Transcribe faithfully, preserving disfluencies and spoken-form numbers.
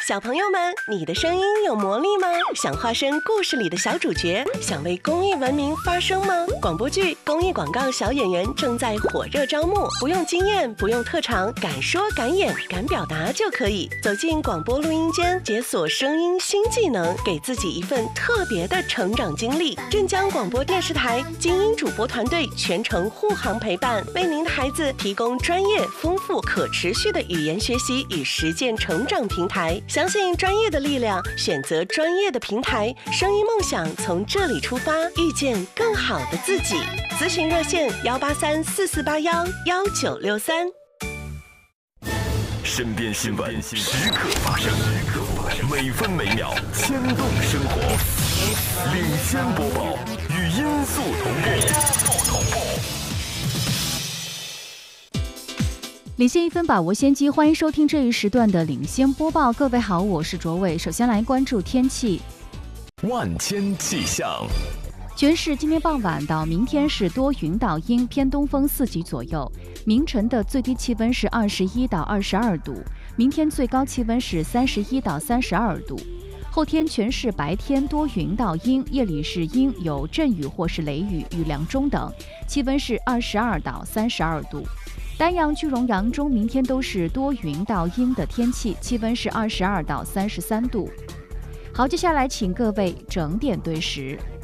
小朋友们，你的声音有魔力吗？想化身故事里的小主角，想为公益文明发声吗？广播剧、公益广告小演员正在火热招募，不用经验，不用特长，敢说敢演敢表达就可以走进广播录音间，解锁声音新技能，给自己一份特别的成长经历。镇江广播电视台精英主播团队全程护航陪伴，为您的孩子提供专业、丰富、可持续的语言学习与实践成长平台。相信专业的力量，选择专业的平台，声音梦想从这里出发，遇见更好的自己。咨询热线幺八三四四八幺幺九六三。 身边新闻时刻发生，每分每秒牵动生活。领先播报，与音速同步。 领先一分，把握先机，欢迎收听这一时段的领先播报。各位好，我是卓伟。首先来关注天气。 万千气象。 全市今天傍晚到明天是多云到阴，偏东风四级左右。明晨的最低气温是二十一到二十二度，明天最高气温是三十一到三十二度。后天全市白天多云到阴，夜里是阴有阵雨或是雷雨，雨量中等，气温是二十二到三十二度。丹阳、句容、扬中明天都是多云到阴的天气，气温是二十二到三十三度。好，接下来请各位整点对时。